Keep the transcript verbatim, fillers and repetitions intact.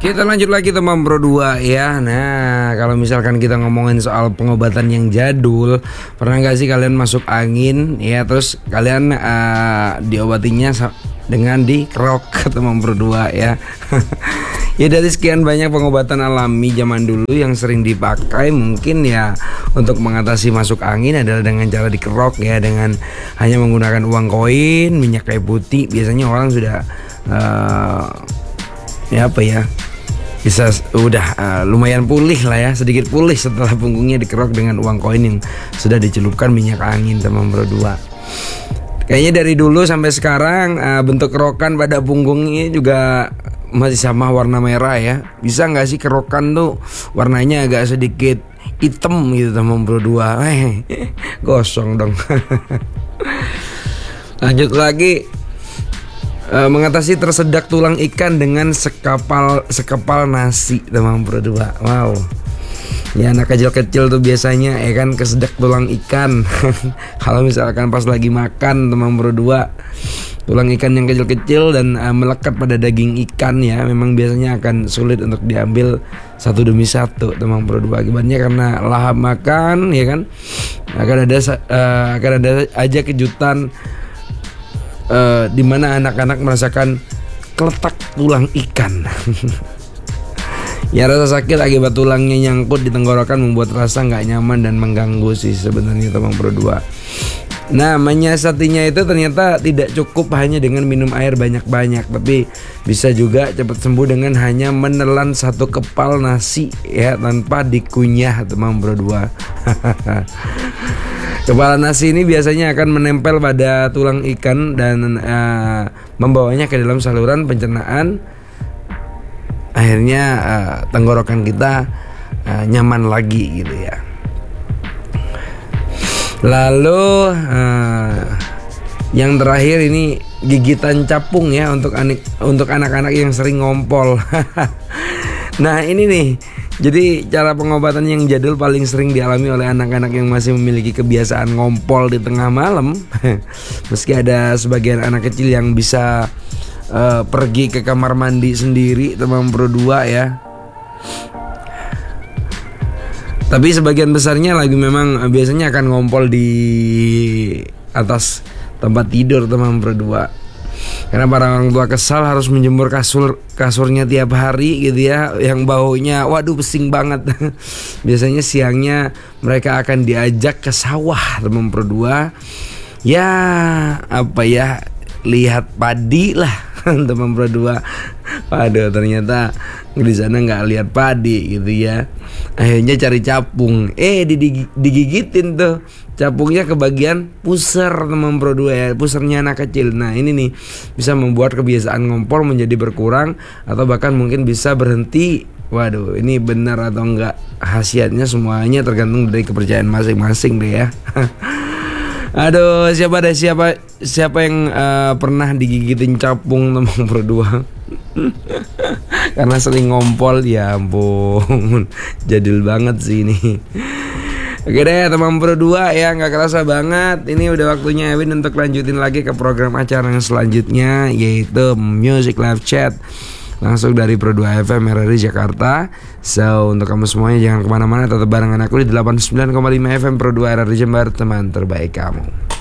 Kita lanjut lagi teman Bro dua ya. Nah, kalau misalkan kita ngomongin soal pengobatan yang jadul, pernah gak sih kalian masuk angin ya, terus kalian uh, diobatinya dengan dikerok teman Bro dua ya. Ya, dari sekian banyak pengobatan alami zaman dulu yang sering dipakai, mungkin ya untuk mengatasi masuk angin adalah dengan cara dikerok ya, dengan hanya menggunakan uang koin, minyak kayu putih. Biasanya orang sudah uh, ya apa ya, bisa udah uh, lumayan pulih lah ya, sedikit pulih setelah punggungnya dikerok dengan uang koin yang sudah dicelupkan minyak angin teman Bro dua. Kayaknya dari dulu sampai sekarang uh, bentuk kerokan pada punggungnya juga masih sama warna merah ya. Bisa nggak sih kerokan tuh warnanya agak sedikit hitam gitu teman Bro dua? Eh, gosong dong. Lanjut lagi, uh, mengatasi tersedak tulang ikan dengan sekapal sekepal nasi teman Bro dua. Wow. Ya, anak kecil-kecil tuh biasanya ya kan kesedak tulang ikan. Kalau misalkan pas lagi makan teman Bro dua, tulang ikan yang kecil-kecil dan uh, melekat pada daging ikan ya, memang biasanya akan sulit untuk diambil satu demi satu teman Bro dua. Akibatnya karena lahap makan ya kan, akan ada uh, akan ada aja kejutan uh, di mana anak-anak merasakan keletak tulang ikan. Ya, rasa sakit akibat tulangnya nyangkut di tenggorokan membuat rasa nggak nyaman dan mengganggu sih sebenarnya teman Bro dua. Nah, menyiasatinya itu ternyata tidak cukup hanya dengan minum air banyak-banyak, tapi bisa juga cepat sembuh dengan hanya menelan satu kepal nasi ya tanpa dikunyah teman Bro dua. Kepala nasi ini biasanya akan menempel pada tulang ikan dan uh, membawanya ke dalam saluran pencernaan. Akhirnya uh, tenggorokan kita uh, nyaman lagi gitu ya. Lalu uh, yang terakhir ini gigitan capung ya untuk anik, untuk anak-anak yang sering ngompol. Nah, ini nih, jadi cara pengobatan yang jadul paling sering dialami oleh anak-anak yang masih memiliki kebiasaan ngompol di tengah malam. Meski ada sebagian anak kecil yang bisa Uh, pergi ke kamar mandi sendiri teman Bro dua ya, tapi sebagian besarnya lagi memang uh, biasanya akan ngompol di atas tempat tidur teman Bro dua. Karena para orang tua kesal harus menjemur kasur kasurnya tiap hari gitu ya, yang baunya waduh pesing banget. Biasanya siangnya mereka akan diajak ke sawah teman Bro dua. Ya apa ya, lihat padi lah teman Bro dua. Waduh, ternyata di sana nggak lihat padi gitu ya. Akhirnya cari capung, eh digigitin tuh capungnya ke bagian pusar teman Bro dua ya, pusarnya anak kecil. Nah, ini nih bisa membuat kebiasaan ngompol menjadi berkurang atau bahkan mungkin bisa berhenti. Waduh, ini benar atau enggak khasiatnya semuanya tergantung dari kepercayaan masing-masing deh ya. Aduh, siapa deh siapa siapa yang uh, pernah digigitin capung teman Bro dua? Karena sering ngompol, ya ampun. Jadul banget sih ini. Oke deh teman Bro dua ya, nggak kerasa banget. Ini udah waktunya Ewin untuk lanjutin lagi ke program acara yang selanjutnya, yaitu Music Live Chat, langsung dari Pro dua F M R R I Jakarta. So, untuk kamu semuanya jangan kemana-mana, tetap barengan aku di delapan puluh sembilan koma lima F M Pro dua R R I Jember, teman terbaik kamu.